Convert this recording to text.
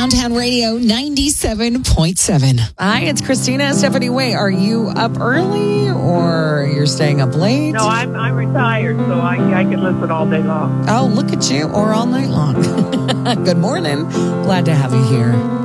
Downtown Radio 97.7. Hi, it's Christina. Stephanie Way, are you up early or you're staying up late? No, I'm retired, so I can listen all day long. Oh, look at you, or all night long. Good morning. Glad to have you here.